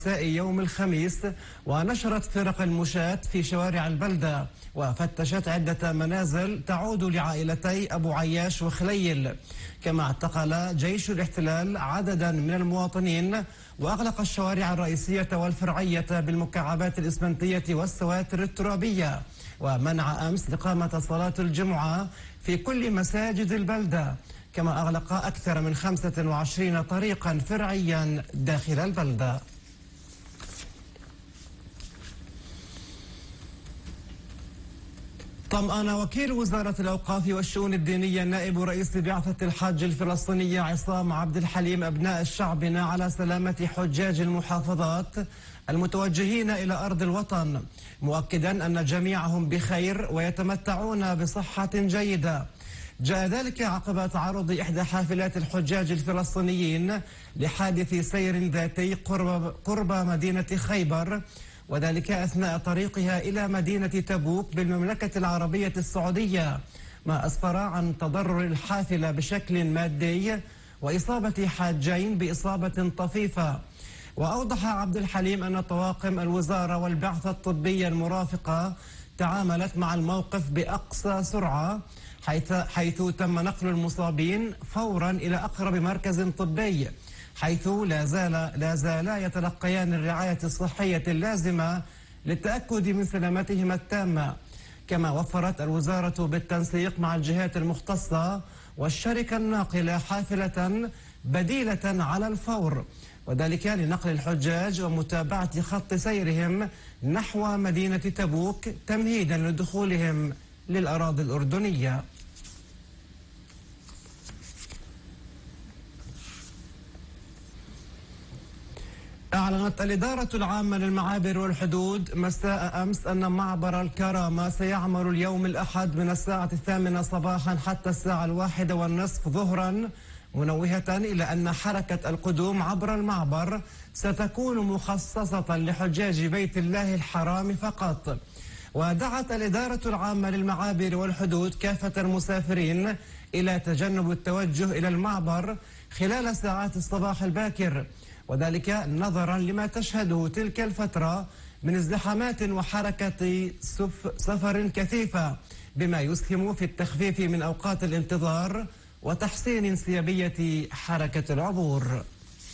مساء يوم الخميس، ونشرت فرق المشاة في شوارع البلدة وفتشت عدة منازل تعود لعائلتي أبو عياش وخليل. كما اعتقل جيش الاحتلال عددا من المواطنين وأغلق الشوارع الرئيسية والفرعية بالمكعبات الإسمنتية والسواتر الترابية، ومنع أمس إقامة صلاة الجمعة في كل مساجد البلدة. كما أغلق أكثر من 25 طريقا فرعيا داخل البلدة. طمأن وكيل وزارة الأوقاف والشؤون الدينية نائب رئيس بعثة الحج الفلسطينية عصام عبد الحليم أبناء شعبنا على سلامة حجاج المحافظات المتوجهين إلى أرض الوطن، مؤكدا أن جميعهم بخير ويتمتعون بصحة جيدة. جاء ذلك عقب تعرض إحدى حافلات الحجاج الفلسطينيين لحادث سير ذاتي قرب مدينة خيبر، وذلك أثناء طريقها إلى مدينة تبوك بالمملكة العربية السعودية، ما أسفر عن تضرر الحافلة بشكل مادي وإصابة حاجين بإصابة طفيفة. وأوضح عبد الحليم أن طواقم الوزارة والبعثة الطبية المرافقة تعاملت مع الموقف بأقصى سرعة، حيث تم نقل المصابين فورا إلى أقرب مركز طبي، حيث لا زالا يتلقيان الرعاية الصحية اللازمة للتأكد من سلامتهما التامة. كما وفرت الوزارة بالتنسيق مع الجهات المختصة والشركة الناقلة حافلة بديلة على الفور، وذلك لنقل الحجاج ومتابعة خط سيرهم نحو مدينة تبوك تمهيدا لدخولهم للأراضي الأردنية. أعلنت الإدارة العامة للمعابر والحدود مساء أمس أن معبر الكرامة سيعمل اليوم الأحد من الساعة 8 صباحا حتى الساعة 1:30 ظهرا، منوهة إلى أن حركة القدوم عبر المعبر ستكون مخصصة لحجاج بيت الله الحرام فقط. ودعت الإدارة العامة للمعابر والحدود كافة المسافرين إلى تجنب التوجه إلى المعبر خلال ساعات الصباح الباكر، وذلك نظرا لما تشهده تلك الفترة من ازدحامات وحركة سفر كثيفة، بما يسهم في التخفيف من أوقات الانتظار وتحسين انسيابية حركة العبور.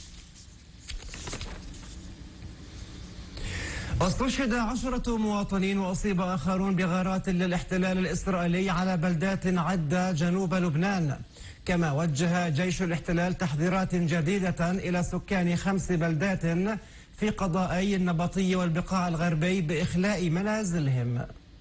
استشهد 10 مواطنين وأصيب آخرون بغارات للاحتلال الإسرائيلي على بلدات عدة جنوب لبنان. كما وجه جيش الاحتلال تحذيرات جديدة إلى سكان 5 بلدات في قضائي النبطي والبقاع الغربي بإخلاء منازلهم.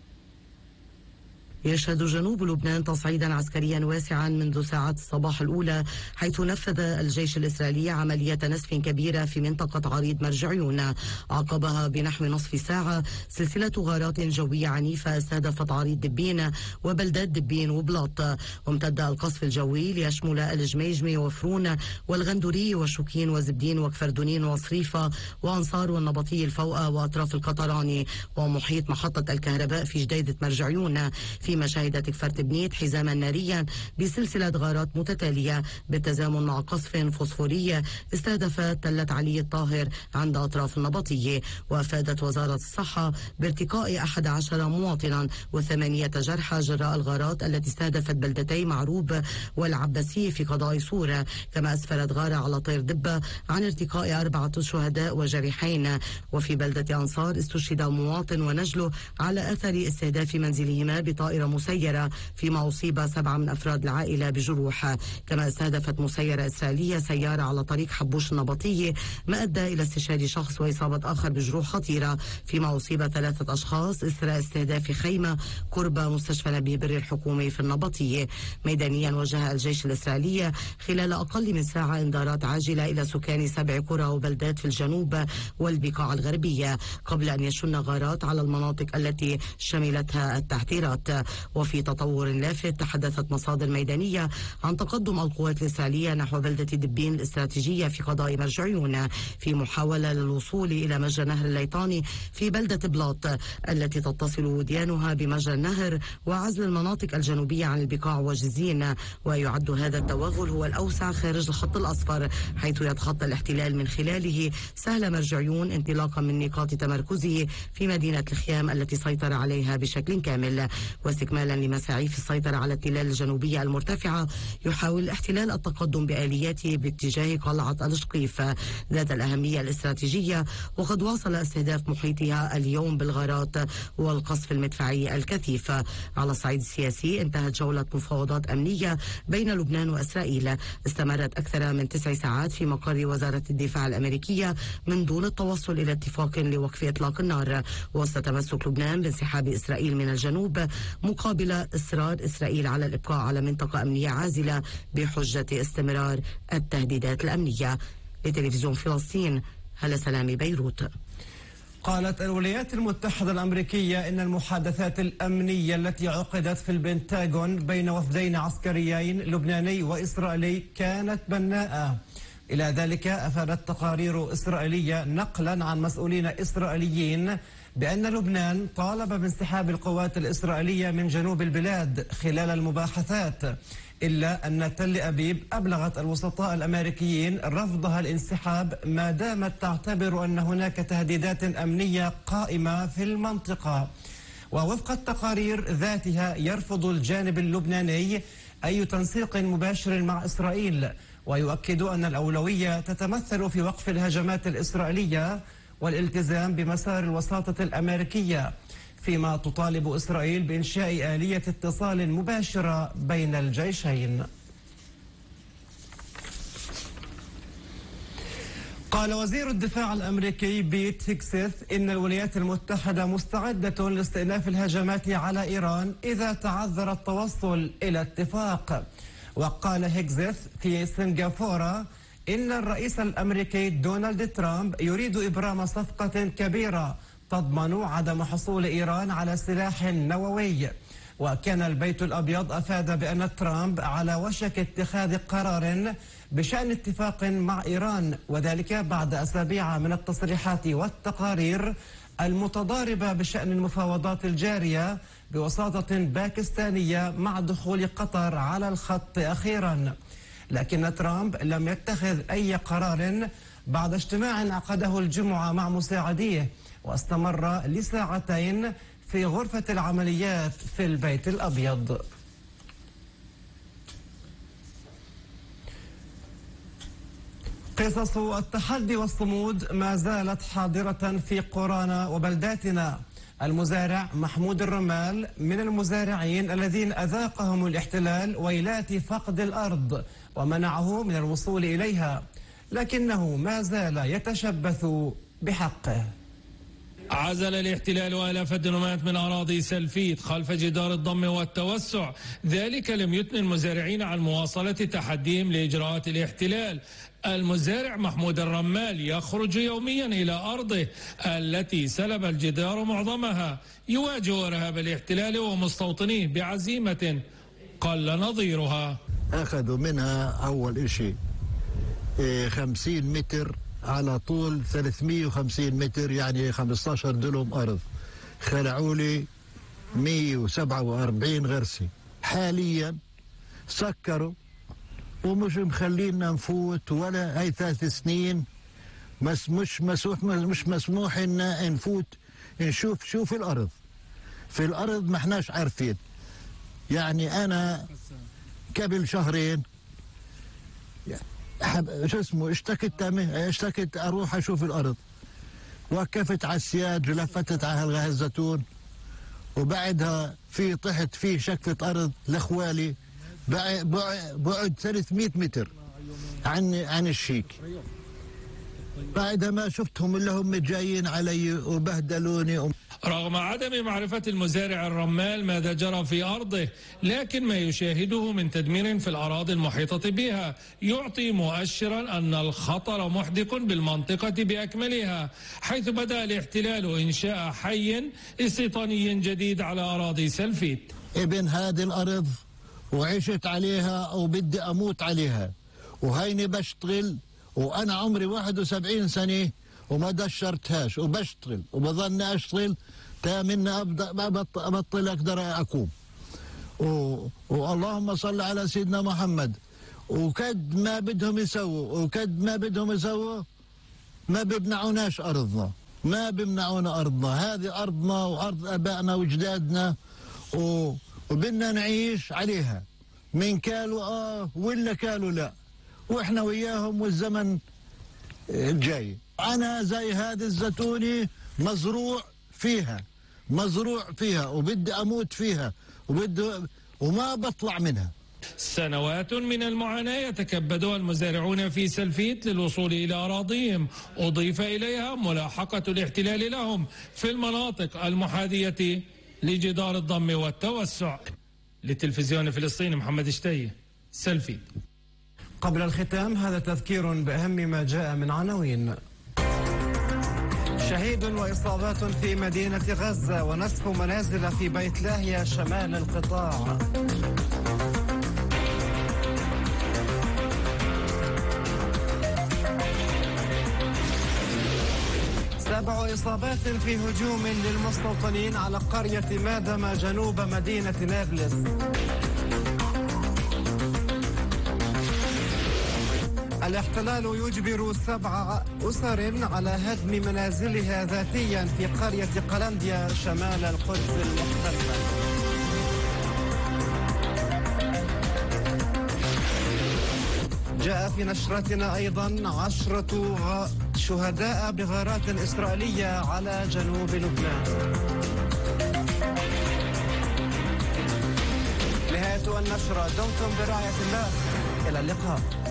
يشهد جنوب لبنان تصعيدا عسكريا واسعا منذ ساعات الصباح الأولى، حيث نفذ الجيش الإسرائيلي عملية نسف كبيرة في منطقة عريض مرجعيون، عقبها بنحو نصف ساعة سلسلة غارات جوية عنيفة استهدفت عريض دبين وبلدات دبين وبلاط، وامتد القصف الجوي ليشمل الجميجمي وفرون والغندوري وشوكين وزبدين وكفردونين وصريفة وأنصار والنبطي الفوقة وأطراف القطراني ومحيط محطة الكهرباء في جديدة مرجعيون، فيما شهدت كفرت بنيت حزاما ناريا بسلسلة غارات متتالية بالتزامن مع قصف فوسفوري استهدف تلة علي الطاهر عند أطراف النبطية. وأفادت وزارة الصحة بارتقاء 11 مواطنا و8 جرحى جراء الغارات التي استهدفت بلدتي معروب والعباسية في قضاء صورة. كما أسفرت غارة على طير دبة عن ارتقاء 4 شهداء وجريحين. وفي بلدة أنصار استشهد مواطن ونجله على أثر استهداف منزلهما بطائرة مسيرة، فيما أصيب 7 من أفراد العائلة بجروح. كما استهدفت مسيرة إسرائيلية سيارة على طريق حبوش النبطية، ما أدى إلى استشهاد شخص وإصابة آخر بجروح خطيرة، فيما أصيب 3 أشخاص إثر استهداف خيمة قرب مستشفى نبيه بري الحكومي في النبطية. ميدانيا وجه الجيش الإسرائيلي خلال أقل من ساعة إنذارات عاجلة إلى سكان 7 قرى وبلدات في الجنوب والبقاع الغربية قبل أن يشن غارات على المناطق التي شملتها التحذيرات. وفي تطور لافت تحدثت مصادر ميدانية عن تقدم القوات الإسرائيلية نحو بلدة دبين الاستراتيجية في قضاء مرجعيون في محاولة للوصول إلى مجرى نهر الليطاني في بلدة بلاط التي تتصل وديانها بمجرى النهر، وعزل المناطق الجنوبية عن البقاع وجزين. ويعد هذا التوغل هو الأوسع خارج الخط الأصفر، حيث يتخطى الاحتلال من خلاله سهل مرجعيون انطلاقا من نقاط تمركزه في مدينة الخيام التي سيطر عليها بشكل كامل. واستكمالا لمساعي في السيطرة على التلال الجنوبية المرتفعة، يحاول الاحتلال التقدم بآلياته باتجاه قلعة الشقيف ذات الأهمية الاستراتيجية، وقد واصل استهداف محيطها اليوم بالغارات والقصف المدفعي الكثيف. على الصعيد السياسي، انتهت جولة مفاوضات أمنية بين لبنان وإسرائيل استمرت أكثر من 9 ساعات في مقر وزارة الدفاع الأمريكية من دون التوصل إلى اتفاق لوقف إطلاق النار، وسط تمسك لبنان بانسحاب إسرائيل من الجنوب مقابل إصرار إسرائيل على الإبقاء على منطقة أمنية عازلة بحجة استمرار التهديدات الأمنية. لتلفزيون فلسطين، هلا سلامي، بيروت. قالت الولايات المتحدة الأمريكية إن المحادثات الأمنية التي عقدت في البنتاغون بين وفدين عسكريين لبناني وإسرائيلي كانت بناءة. إلى ذلك أفادت تقارير إسرائيلية نقلا عن مسؤولين إسرائيليين بأن لبنان طالب بانسحاب القوات الإسرائيلية من جنوب البلاد خلال المباحثات، إلا أن تل أبيب أبلغت الوسطاء الأمريكيين رفضها الانسحاب ما دامت تعتبر أن هناك تهديدات أمنية قائمة في المنطقة. ووفق التقارير ذاتها يرفض الجانب اللبناني أي تنسيق مباشر مع إسرائيل، ويؤكد أن الأولوية تتمثل في وقف الهجمات الإسرائيلية والالتزام بمسار الوساطة الأمريكية، فيما تطالب إسرائيل بإنشاء آلية اتصال مباشرة بين الجيشين. قال وزير الدفاع الأمريكي بيت هيكسيث إن الولايات المتحدة مستعدة لاستئناف الهجمات على إيران إذا تعذر التوصل إلى اتفاق. وقال هيكسيث في سنغافورة إن الرئيس الأمريكي دونالد ترامب يريد إبرام صفقة كبيرة تضمن عدم حصول إيران على سلاح نووي. وكان البيت الأبيض أفاد بأن ترامب على وشك اتخاذ قرار بشأن اتفاق مع إيران، وذلك بعد أسابيع من التصريحات والتقارير المتضاربة بشأن المفاوضات الجارية بوساطة باكستانية مع دخول قطر على الخط أخيرا. لكن ترامب لم يتخذ أي قرار بعد اجتماع عقده الجمعة مع مساعديه، واستمر لساعتين في غرفة العمليات في البيت الأبيض. قصص التحدي والصمود ما زالت حاضرة في قرانا وبلداتنا. المزارع محمود الرمال من المزارعين الذين أذاقهم الاحتلال ويلات فقد الأرض ومنعه من الوصول إليها، لكنه ما زال يتشبث بحقه. عزل الاحتلال آلاف الدنومات من أراضي سلفيت خلف جدار الضم والتوسع. ذلك لم يثن المزارعين عن مواصلة تحديهم لإجراءات الاحتلال. المزارع محمود الرمال يخرج يوميا إلى أرضه التي سلب الجدار معظمها، يواجه إرهاب الاحتلال ومستوطنيه بعزيمة قل نظيرها. أخذوا منها أول شيء 50 متر على طول 350 متر، يعني 15 دلم أرض. خلعوا لي 147 غرسة. حاليا سكروا ومش مخلينا نفوت، ولا هاي 3 سنين مش مسموح لنا نفوت نشوف شو في الأرض ما احناش عارفين. يعني أنا قبل شهرين اشتكت اروح اشوف الارض، وقفت على السياج ولفتت على هالغاز الزيتون، وبعدها طحت في شقفة ارض لاخوالي بعد 300 متر عن الشيك. بعدها ما شفتهم الا هم جايين علي وبهدلوني. رغم عدم معرفة المزارع الرمال ماذا جرى في أرضه، لكن ما يشاهده من تدمير في الأراضي المحيطة بها يعطي مؤشرا أن الخطر محدق بالمنطقة بأكملها، حيث بدأ الاحتلال إنشاء حي استيطاني جديد على أراضي سلفيت. ابن هذه الأرض وعشت عليها وبدي أموت عليها، وهيني بشتغل وأنا عمري 71 سنة وما دشرتهاش، وبشتغل وبظن أشتغل تامن أبطل أقدر أقوم. واللهم صل على سيدنا محمد. وكد ما بدهم يسووا ما بيمنعوناش أرضنا، ما بيمنعونا أرضنا. هذه أرضنا وأرض أبائنا وجدادنا وبدنا نعيش عليها، من كالوا ولا كالوا لا، وإحنا وياهم والزمن الجاي. أنا زي هذه الزيتونة مزروع فيها وبدي أموت فيها وما بطلع منها. سنوات من المعاناة يتكبدها المزارعون في سلفيت للوصول إلى أراضيهم، أضيف إليها ملاحقة الاحتلال لهم في المناطق المحاذية لجدار الضم والتوسع. للتلفزيون الفلسطيني محمد شتي، سلفيت. قبل الختام هذا تذكير بأهم ما جاء من عناوين. شهيد وإصابات في مدينة غزة ونسف منازل في بيت لاهيا شمال القطاع. 7 إصابات في هجوم للمستوطنين على قرية مادم جنوب مدينة نابلس. الاحتلال يجبر 7 أسر على هدم منازلها ذاتيا في قرية قلنديا شمال القدس المحتلة. جاء في نشرتنا أيضا 10 شهداء بغارات إسرائيلية على جنوب لبنان. نهاية النشرة، دمتم برعاية الله، إلى اللقاء.